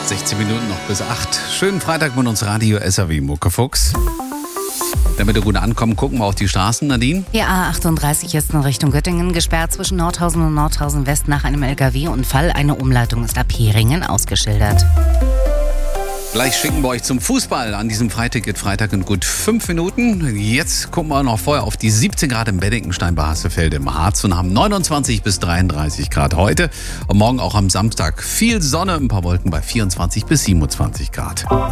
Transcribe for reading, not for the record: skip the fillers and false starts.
16 Minuten noch bis 8. Schönen Freitag mit uns Radio SAW Muckefuchs. Damit wir gut ankommen, gucken wir auf die Straßen, Nadine. Die A38 ist in Richtung Göttingen gesperrt zwischen Nordhausen und Nordhausen West nach einem LKW-Unfall. Eine Umleitung ist ab Heringen ausgeschildert. Gleich schicken wir euch zum Fußball. An diesem Freitag geht Freitag in gut 5 Minuten. Jetzt gucken wir noch vorher auf die 17 Grad im Beddinkenstein bei Hassefelde im Harz und haben 29 bis 33 Grad heute. Und morgen auch am Samstag viel Sonne, ein paar Wolken bei 24 bis 27 Grad.